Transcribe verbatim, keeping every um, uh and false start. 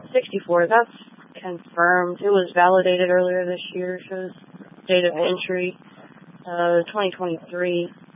sixty-four, that's confirmed. It was validated earlier this year. Shows date of entry, uh, twenty twenty-three.